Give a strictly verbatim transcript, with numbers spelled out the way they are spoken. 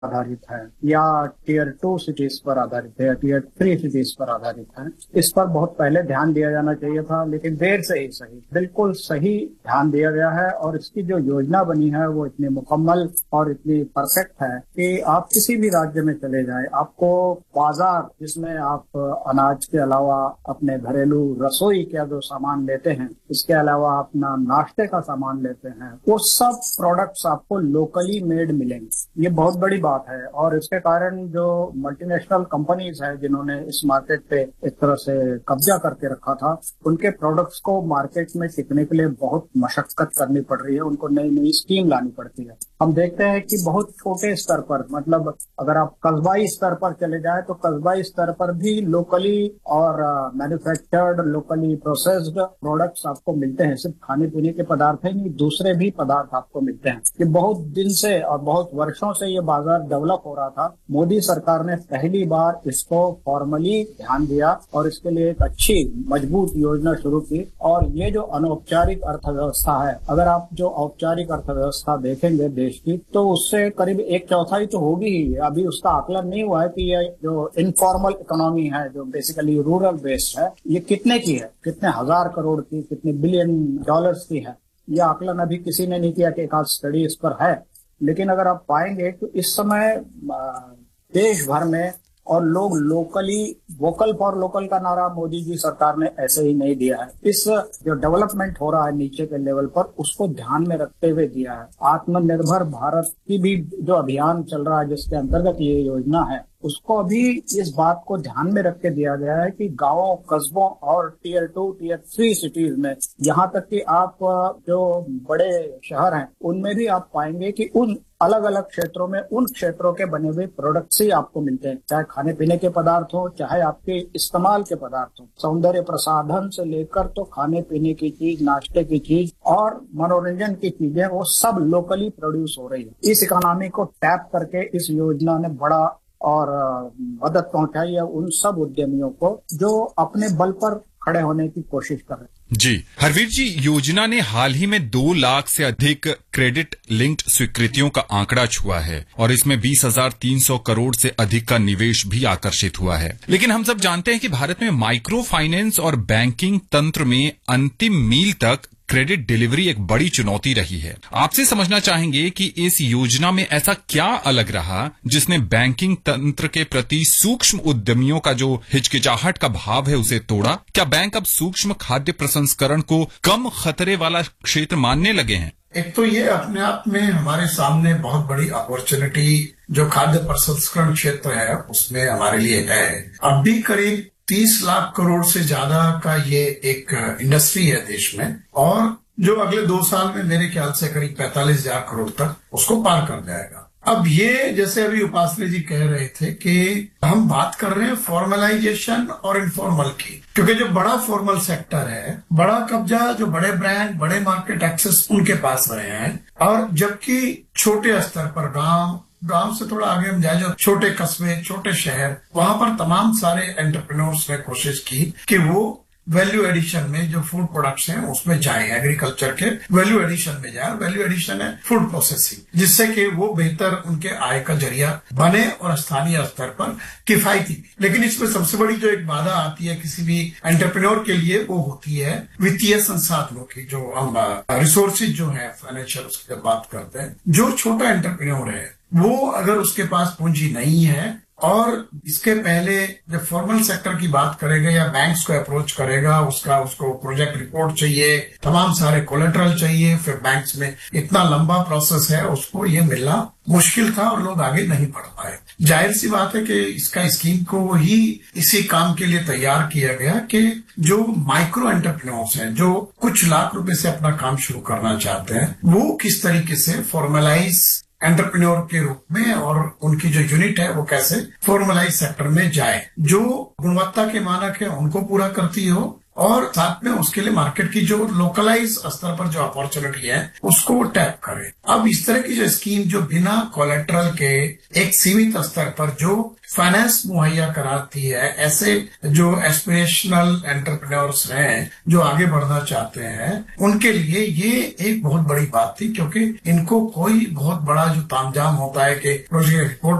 आधारित है या टीयर टू सिटीज पर आधारित है या टीयर थ्री सिटीज पर आधारित है। इस पर बहुत पहले ध्यान दिया जाना चाहिए था, लेकिन देर से ही सही, बिल्कुल सही ध्यान दिया गया है। और इसकी जो योजना बनी है वो इतनी मुकम्मल और इतनी परफेक्ट है कि आप किसी भी राज्य में चले जाएं, आपको बाजार जिसमें आप अनाज के अलावा अपने घरेलू रसोई का जो सामान लेते हैं, इसके अलावा अपना नाश्ते का सामान लेते हैं, वो सब प्रोडक्ट्स आपको लोकली मेड मिलेंगे। ये बहुत बड़ी बात है। और इसके कारण जो मल्टीनेशनल कंपनीज है जिन्होंने इस मार्केट पे एक तरह से कब्जा करके रखा था, उनके प्रोडक्ट्स को मार्केट में टिकने के लिए बहुत मशक्कत करनी पड़ रही है, उनको नई नई स्कीम लानी पड़ती है। हम देखते हैं कि बहुत छोटे स्तर पर, मतलब अगर आप कस्बाई स्तर पर चले जाएं तो कस्बाई स्तर पर भी लोकली और मैन्युफैक्चर्ड, लोकली प्रोसेस्ड प्रोडक्ट्स आपको मिलते हैं। सिर्फ खाने पीने के पदार्थ ही नहीं, दूसरे भी पदार्थ आपको मिलते हैं। ये बहुत दिन से और बहुत वर्षों से ये बाजार डेवलप हो रहा था। मोदी सरकार ने पहली बार इसको फॉर्मली ध्यान दिया और इसके लिए एक अच्छी मजबूत योजना शुरू की। और ये जो अनौपचारिक अर्थव्यवस्था है, अगर आप जो औपचारिक अर्थव्यवस्था देखेंगे देश की, तो उससे करीब एक चौथाई तो होगी ही। अभी उसका आकलन नहीं हुआ है कि ये जो इनफॉर्मल इकोनॉमी है, जो बेसिकली रूरल बेस्ड है, ये कितने की है, कितने हजार करोड़ की, कितने बिलियन डॉलर्स की है। यह आकलन अभी किसी ने नहीं किया कि एक आध स्टडी इस पर है। लेकिन अगर आप पाएंगे तो इस समय देश भर में और लोग लोकली, वोकल फॉर लोकल का नारा मोदी जी सरकार ने ऐसे ही नहीं दिया है। इस जो डेवलपमेंट हो रहा है नीचे के लेवल पर, उसको ध्यान में रखते हुए दिया है। आत्मनिर्भर भारत की भी जो अभियान चल रहा है, जिसके अंतर्गत ये योजना है, उसको अभी इस बात को ध्यान में रख के दिया गया है कि गांवों, कस्बों और tier two, tier three cities में, यहाँ तक कि आप जो बड़े शहर हैं उनमें भी आप पाएंगे कि उन अलग अलग क्षेत्रों में उन क्षेत्रों के बने हुए प्रोडक्ट्स ही आपको मिलते हैं, चाहे खाने पीने के पदार्थ हो, चाहे आपके इस्तेमाल के पदार्थ हो, सौंदर्य प्रसाधन से लेकर तो खाने पीने की चीज, नाश्ते की चीज और मनोरंजन की चीजें, वो सब लोकली प्रोड्यूस हो रही है। इस इकोनॉमी को टैप करके इस योजना ने बड़ा और मदद पहुंचाई है उन सब उद्यमियों को जो अपने बल पर खड़े होने की कोशिश कर रहे हैं। जी हरवीर जी, योजना ने हाल ही में दो लाख से अधिक क्रेडिट लिंक्ड स्वीकृतियों का आंकड़ा छुआ है और इसमें बीस हजार तीन सौ करोड़ से अधिक का निवेश भी आकर्षित हुआ है। लेकिन हम सब जानते हैं कि भारत में माइक्रो फाइनेंस और बैंकिंग तंत्र में अंतिम मील तक क्रेडिट डिलीवरी एक बड़ी चुनौती रही है। आपसे समझना चाहेंगे कि इस योजना में ऐसा क्या अलग रहा जिसने बैंकिंग तंत्र के प्रति सूक्ष्म उद्यमियों का जो हिचकिचाहट का भाव है उसे तोड़ा? क्या बैंक अब सूक्ष्म खाद्य प्रसंस्करण को कम खतरे वाला क्षेत्र मानने लगे हैं? एक तो ये अपने आप में हमारे सामने बहुत बड़ी अपॉर्चुनिटी जो खाद्य प्रसंस्करण क्षेत्र है उसमें हमारे लिए है। अब भी करीब तीस लाख करोड़ से ज्यादा का ये एक इंडस्ट्री है देश में, और जो अगले दो साल में मेरे ख्याल से करीब पैंतालीस हजार करोड़ तक उसको पार कर जाएगा। अब ये जैसे अभी उपासने जी कह रहे थे कि हम बात कर रहे हैं फॉर्मलाइजेशन और इनफॉर्मल की, क्योंकि जो बड़ा फॉर्मल सेक्टर है, बड़ा कब्जा, जो बड़े ब्रांड, बड़े मार्केट एक्सेस उनके पास रहे हैं, और जबकि छोटे स्तर पर गांव गांव से थोड़ा आगे हम जाए, जो छोटे कस्बे, छोटे शहर, वहां पर तमाम सारे एंटरप्रेन्योर्स ने कोशिश की कि वो वैल्यू एडिशन में जो फूड प्रोडक्ट्स हैं उसमें जाए, एग्रीकल्चर के वैल्यू एडिशन में जाए। वैल्यू एडिशन है फूड प्रोसेसिंग, जिससे कि वो बेहतर उनके आय का जरिया बने और स्थानीय स्तर पर किफायती भी। लेकिन इसमें सबसे बड़ी जो एक बाधा आती है किसी भी एंटरप्रेन्योर के लिए, वो होती है वित्तीय संसाधनों की। जो हम रिसोर्सेज जो है फाइनेंशियल, उसकी जब बात करते हैं, जो छोटा एंटरप्रेन्योर है वो अगर उसके पास पूंजी नहीं है और इसके पहले जब फॉर्मल सेक्टर की बात करेगा या बैंक्स को अप्रोच करेगा, उसका उसको प्रोजेक्ट रिपोर्ट चाहिए, तमाम सारे कोलेटरल चाहिए, फिर बैंक्स में इतना लंबा प्रोसेस है, उसको ये मिलना मुश्किल था और लोग आगे नहीं बढ़ पाए। जाहिर सी बात है कि इसका स्कीम को ही इसी काम के लिए तैयार किया गया कि जो माइक्रो एंटरप्रेन्योर्स हैं, जो कुछ लाख रुपए से अपना काम शुरू करना चाहते हैं, वो किस तरीके से फॉर्मलाइज एंटरप्रेन्योर के रूप में और उनकी जो यूनिट है वो कैसे फॉर्मलाइज सेक्टर में जाए, जो गुणवत्ता के मानक है उनको पूरा करती हो और साथ में उसके लिए मार्केट की जो लोकलाइज स्तर पर जो अपॉर्चुनिटी है उसको वो टैप करे। अब इस तरह की जो स्कीम जो बिना कोलेट्रल के एक सीमित स्तर पर जो फाइनेंस मुहैया कराती है, ऐसे जो एस्पिरेशनल एंटरप्रेन्योर्स हैं जो आगे बढ़ना चाहते हैं, उनके लिए ये एक बहुत बड़ी बात थी, क्योंकि इनको कोई बहुत बड़ा जो तामझाम होता है कि प्रोजेक्ट रिपोर्ट